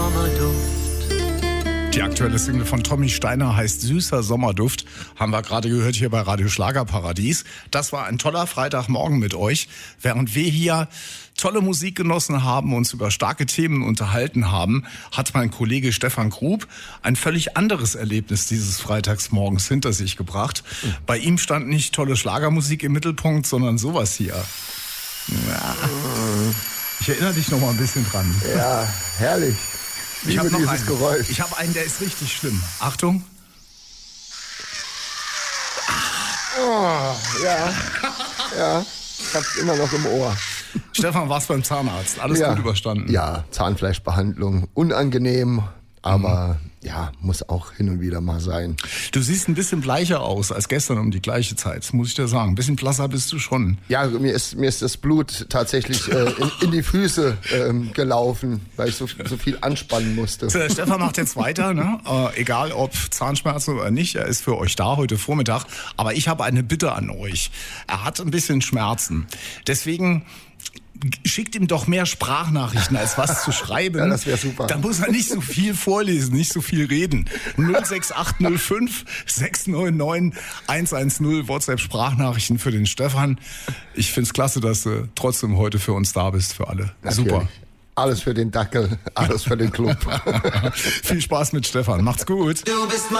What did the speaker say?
Die aktuelle Single von Tommy Steiner heißt Süßer Sommerduft. Haben wir gerade gehört hier bei Radio Schlagerparadies. Das war ein toller Freitagmorgen mit euch. Während wir hier tolle Musik genossen haben, uns über starke Themen unterhalten haben, hat mein Kollege Stefan Grub ein völlig anderes Erlebnis dieses Freitagsmorgens hinter sich gebracht. Bei ihm stand nicht tolle Schlagermusik im Mittelpunkt, sondern sowas hier. Ja. Ich erinnere dich noch mal ein bisschen dran. Ja, herrlich. Ich habe noch einen. Geräusch. Ich habe einen, der ist richtig schlimm. Achtung. Oh, ja. Ja, ich hab's immer noch im Ohr. Stefan, warst beim Zahnarzt. Alles gut überstanden? Ja, Zahnfleischbehandlung. Unangenehm, aber ja, muss auch hin und wieder mal sein. Du siehst ein bisschen bleicher aus als gestern um die gleiche Zeit, muss ich dir sagen. Ein bisschen blasser bist du schon. Ja, mir ist das Blut tatsächlich in die Füße gelaufen, weil ich so viel anspannen musste. So, der Stefan macht jetzt weiter, ne? Egal ob Zahnschmerzen oder nicht, er ist für euch da heute Vormittag. Aber ich habe eine Bitte an euch. Er hat ein bisschen Schmerzen. Deswegen schickt ihm doch mehr Sprachnachrichten, als was zu schreiben. Ja, das wäre super. Da muss er nicht so viel vorlesen, nicht so viel reden. 06805 699 110 WhatsApp-Sprachnachrichten für den Stefan. Ich find's klasse, dass du trotzdem heute für uns da bist, für alle. Natürlich. Super. Alles für den Dackel, alles für den Club. Viel Spaß mit Stefan. Macht's gut.